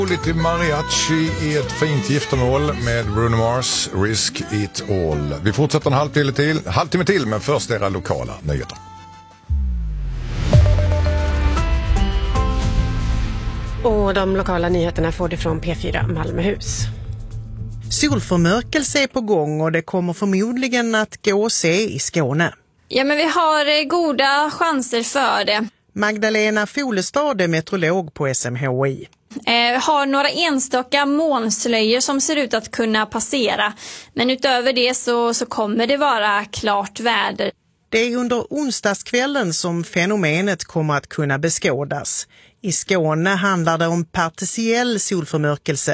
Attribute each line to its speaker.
Speaker 1: Lite mariachi i ett fint giftermål med Bruno Mars, Risk It All. Vi fortsätter en halvtimme till, men först era lokala nyheter.
Speaker 2: Och de lokala nyheterna får det från P4 Malmöhus.
Speaker 3: Solförmörkelse är på gång och det kommer förmodligen att gå att se i Skåne.
Speaker 4: Ja, men vi har goda chanser för det.
Speaker 3: Magdalena Folestad är meteorolog på SMHI.
Speaker 4: Har några enstaka molnslöjor som ser ut att kunna passera. Men utöver det så kommer det vara klart väder.
Speaker 3: Det är under onsdagskvällen som fenomenet kommer att kunna beskådas. I Skåne handlar det om partiell solförmörkelse